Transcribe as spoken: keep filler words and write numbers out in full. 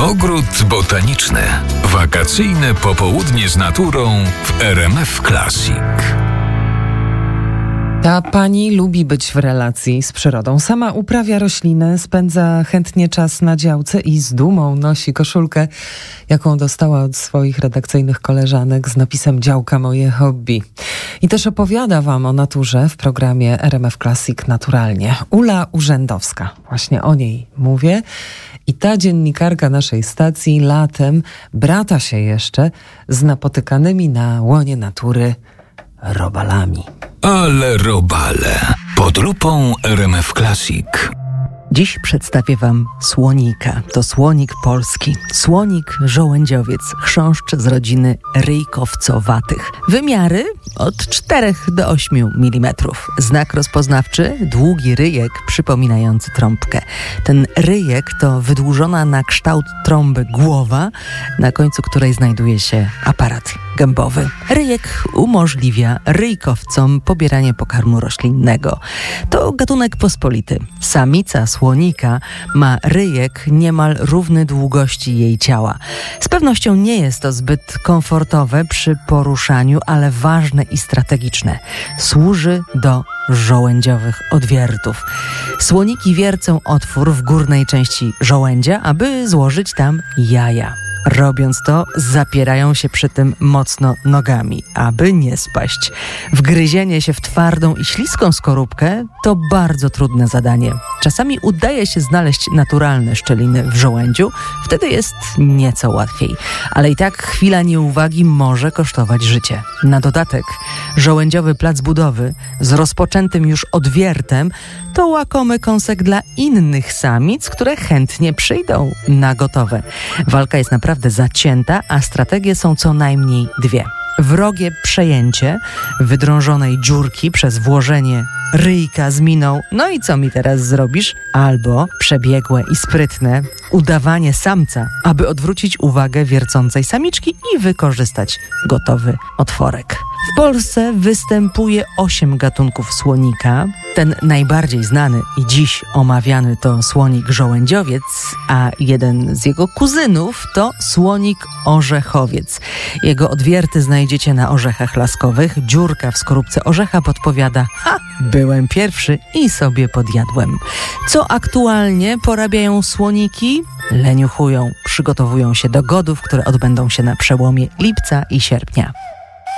Ogród botaniczny. Wakacyjne popołudnie z naturą w R M F Classic. Ta pani lubi być w relacji z przyrodą. Sama uprawia rośliny, spędza chętnie czas na działce i z dumą nosi koszulkę, jaką dostała od swoich redakcyjnych koleżanek z napisem „Działka moje hobby”. I też opowiada wam o naturze w programie R M F Classic Naturalnie. Ula Urzędowska, właśnie o niej mówię. I ta dziennikarka naszej stacji latem brata się jeszcze z napotykanymi na łonie natury robalami. Ale robale. Pod lupą R M F Classic. Dziś przedstawię wam słonika. To słonik polski. Słonik żołędziowiec. Chrząszcz z rodziny ryjkowcowatych. Wymiary od czterech do ośmiu milimetrów. Znak rozpoznawczy długi ryjek przypominający trąbkę. Ten ryjek to wydłużona na kształt trąby głowa, na końcu której znajduje się aparat gębowy. Ryjek umożliwia ryjkowcom pobieranie pokarmu roślinnego. To gatunek pospolity. Samica słonika ma ryjek niemal równy długości jej ciała. Z pewnością nie jest to zbyt komfortowe przy poruszaniu, ale ważne i strategiczne. Służy do żołędziowych odwiertów. Słoniki wiercą otwór w górnej części żołędzia, aby złożyć tam jaja. Robiąc to, zapierają się przy tym mocno nogami, aby nie spaść. Wgryzienie się w twardą i śliską skorupkę to bardzo trudne zadanie. Czasami udaje się znaleźć naturalne szczeliny w żołędziu, wtedy jest nieco łatwiej. Ale i tak chwila nieuwagi może kosztować życie. Na dodatek żołędziowy plac budowy z rozpoczętym już odwiertem to łakomy kąsek dla innych samic, które chętnie przyjdą na gotowe. Walka jest naprawdę zacięta, a strategie są co najmniej dwie. Wrogie przejęcie wydrążonej dziurki przez włożenie ryjka z miną „no i co mi teraz zrobisz?” albo przebiegłe i sprytne udawanie samca, aby odwrócić uwagę wiercącej samiczki i wykorzystać gotowy otworek. W Polsce występuje osiem gatunków słonika. Ten najbardziej znany i dziś omawiany to słonik żołędziowiec, a jeden z jego kuzynów to słonik orzechowiec. Jego odwierty znajdziecie na orzechach laskowych. Dziurka w skorupce orzecha podpowiada: ha, byłem pierwszy i sobie podjadłem. Co aktualnie porabiają słoniki? Leniuchują, przygotowują się do godów, które odbędą się na przełomie lipca i sierpnia.